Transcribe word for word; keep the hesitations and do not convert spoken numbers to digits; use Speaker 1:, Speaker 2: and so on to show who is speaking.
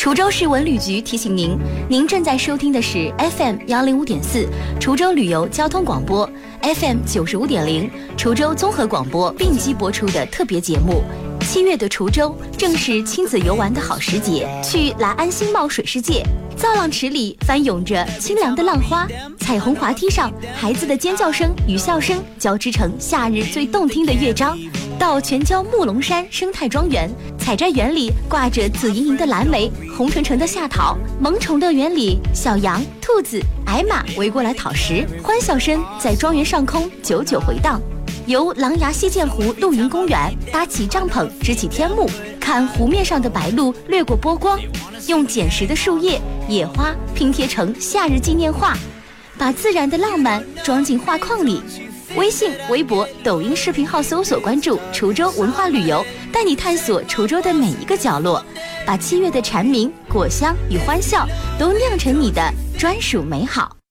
Speaker 1: 滁州市文旅局提醒您，您正在收听的是 F M 幺零五点四滁州旅游交通广播 ，F M 九十五点零滁州综合广播并机播出的特别节目。七月的滁州正是亲子游玩的好时节，去来安新茂水世界，造浪池里翻涌着清凉的浪花，彩虹滑梯上孩子的尖叫声与笑声交织成夏日最动听的乐章。到全椒木龙山生态庄园，采摘园里挂着紫莹莹的蓝莓，红澄澄的夏桃，萌宠乐园里小羊、兔子、矮马围过来讨食，欢笑声在庄园上空久久回荡。由狼牙溪涧湖露营公园搭起帐篷支起天幕，看湖面上的白鹭掠过波光，用捡拾的树叶、野花拼贴成夏日纪念画，把自然的浪漫装进画框里。微信、微博、抖音视频号搜索关注滁州文化旅游，带你探索滁州的每一个角落，把七月的蝉鸣、果香与欢笑都酿成你的专属美好。